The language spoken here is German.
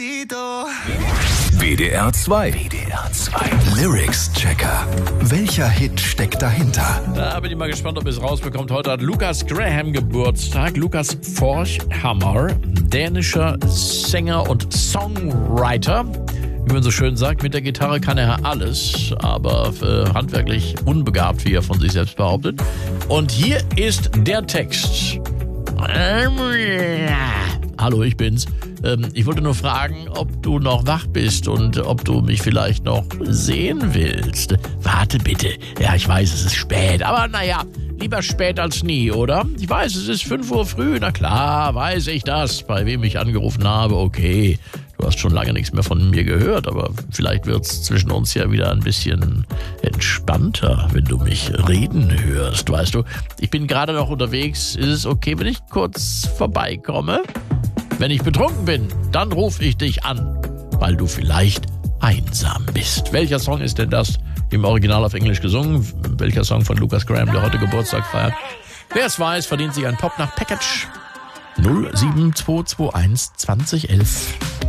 WDR 2. Lyrics Checker. Welcher Hit steckt dahinter? Da bin ich mal gespannt, ob ihr es rausbekommt. Heute hat Lukas Graham Geburtstag. Lukas Forchhammer, dänischer Sänger und Songwriter. Wie man so schön sagt, mit der Gitarre kann er alles, aber handwerklich unbegabt, wie er von sich selbst behauptet. Und hier ist der Text. Hallo, ich bin's. Ich wollte nur fragen, ob du noch wach bist und ob du mich vielleicht noch sehen willst. Warte bitte. Ja, ich weiß, es ist spät, aber naja, lieber spät als nie, oder? Ich weiß, es ist 5 Uhr früh. Na klar, weiß ich das, bei wem ich angerufen habe. Okay, du hast schon lange nichts mehr von mir gehört, aber vielleicht wird's zwischen uns ja wieder ein bisschen entspannter, wenn du mich reden hörst, weißt du? Ich bin gerade noch unterwegs. Ist es okay, wenn ich kurz vorbeikomme? Wenn ich betrunken bin, dann rufe ich dich an, weil du vielleicht einsam bist. Welcher Song ist denn das? Im Original auf Englisch gesungen. Welcher Song von Lukas Graham, der heute Geburtstag feiert? Wer es weiß, verdient sich ein Pop nach Package 07221 2011.